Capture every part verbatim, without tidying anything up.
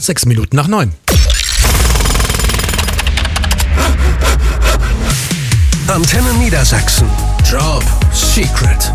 sechs Minuten nach neun. Antenne Niedersachsen. Job Secret.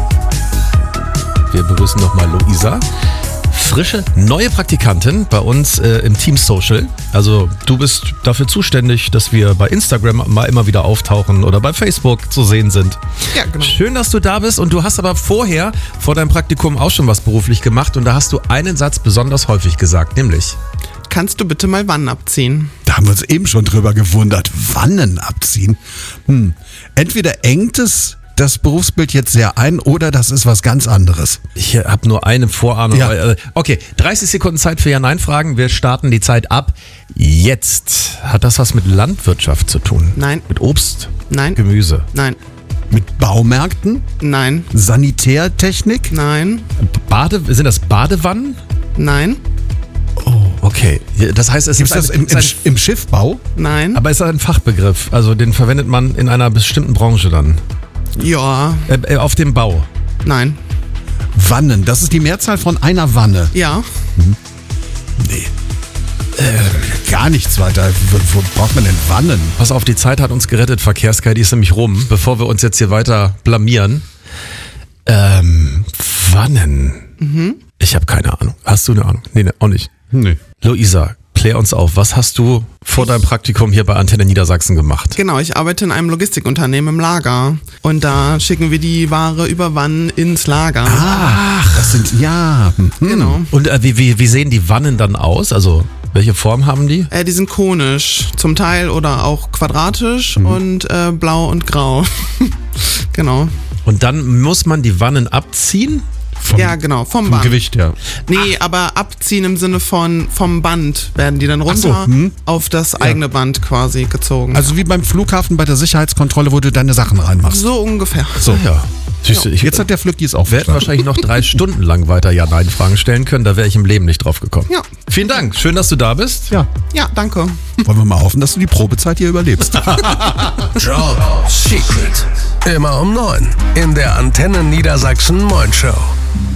Wir begrüßen nochmal Luisa. Frische, neue Praktikantin bei uns äh, im Team Social. Also du bist dafür zuständig, dass wir bei Instagram mal immer wieder auftauchen oder bei Facebook zu sehen sind. Ja, genau. Schön, dass du da bist und du hast aber vorher, vor deinem Praktikum auch schon was beruflich gemacht und da hast du einen Satz besonders häufig gesagt, nämlich: Kannst du bitte mal Wannen abziehen? Da haben wir uns eben schon drüber gewundert. Wannen abziehen? Hm. Entweder engt es das Berufsbild jetzt sehr ein oder das ist was ganz anderes. Ich habe nur eine Vorahnung. Ja. Okay, dreißig Sekunden Zeit für Ja-Nein-Fragen. Wir starten die Zeit ab jetzt. Hat das was mit Landwirtschaft zu tun? Nein. Mit Obst? Nein. Gemüse? Nein. Mit Baumärkten? Nein. Sanitärtechnik? Nein. Bade, sind das Badewannen? Nein. Okay, das heißt, es Gibt ist es das ein, im, im, ist ein, im Schiffbau? Nein. aber es ist ein Fachbegriff. Also den verwendet man in einer bestimmten Branche dann. Ja. Äh, äh, auf dem Bau. Nein. Wannen, das ist die Mehrzahl von einer Wanne. Ja. Nee. Äh, gar nichts weiter. Wo, wo braucht man denn Wannen? Pass auf, die Zeit hat uns gerettet, Verkehrssky, die ist nämlich rum, bevor wir uns jetzt hier weiter blamieren. Ähm, Wannen. Mhm. Ich habe keine Ahnung. Hast du eine Ahnung? Nee, nee, auch nicht. Nee. Luisa, klär uns auf. Was hast du vor deinem Praktikum hier bei Antenne Niedersachsen gemacht? Genau, ich arbeite in einem Logistikunternehmen im Lager. Und da schicken wir die Ware über Wannen ins Lager. Ach, das sind, ja. Hm. Genau. Und äh, wie, wie, wie sehen die Wannen dann aus? Also welche Form haben die? Äh, die sind konisch zum Teil oder auch quadratisch und äh, blau und grau. Genau. Und dann muss man die Wannen abziehen? Vom, Ja, genau, vom vom Band. Gewicht, ja. Nee, aber abziehen im Sinne von vom Band werden die dann Ach so, runter hm. auf das eigene Band quasi gezogen. Also wie beim Flughafen bei der Sicherheitskontrolle, wo du deine Sachen reinmachst. so ungefähr. So. Ah, ja. Siehst du, ich Jetzt hat der Flücki es auch wir hätten verstanden. wahrscheinlich noch drei Stunden lang weiter Ja-Nein-Fragen stellen können. Da wäre ich im Leben nicht drauf gekommen. Ja. Vielen Dank. Schön, dass du da bist. Ja. Ja, danke. Wollen wir mal hoffen, dass du die Probezeit hier überlebst. Job Secret. Immer um neun in der Antenne Niedersachsen Moin Show.